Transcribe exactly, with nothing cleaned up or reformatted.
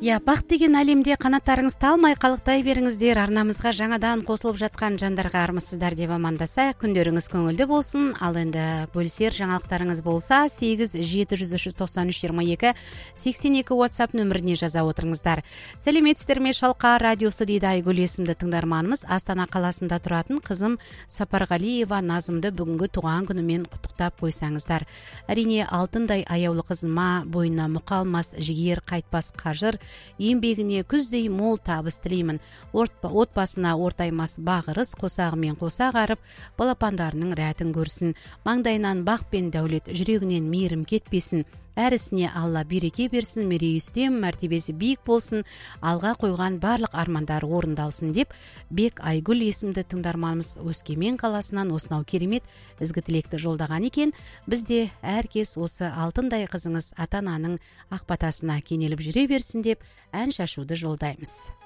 Я бақыт деген әлемде қанаттарыңыз талмай қалықтай беріңіздер. Арнамызға жаңадан қосылып жатқан жандарға армысыздар деп амандаса, күндеріңіз көңілді болсын. Ал енді бөлісер жаңалықтарыңыз болса, сегіз жеті жүз үш жүз тоқсан үш жиырма екі сексен екі WhatsApp нөміріне жаза отырыңыздар. Сәлеметсіздер ме, Шалқар радиосы дейді Айгүл есімді тыңдарманымыз. Астана қаласында тұратын қызым Сапарғалиева Назымды бүгінгі туған күнімен құттықтап қойсаңыздар. Әрине, алтындай аяулы қызыма бойына мұқалмас жігер, қайтпас қажыр, еңбегіне күздей мол табыс тілеймін. Отбасына ортаймас бағырыс, қосағымен қосақ арып, балапандарының рәтін көрсін. Маңдайынан бақ пен дәулет, жүрегінен мейірім кетпесін. Әр ісіне Алла береке берсін, мерейі үстем, мәртебесі биік болсын, алға қойған барлық армандар орындалсын деп, Бек Айгүл есімді тыңдарманымыз Өскемен қаласынан осынау керемет ізгі тілекті жолдаған екен. Бізде әркез осы алтындай қызыңыз ата-ананың ақ батасына кенеліп жүре берсін деп ән шашуды жолдаймыз.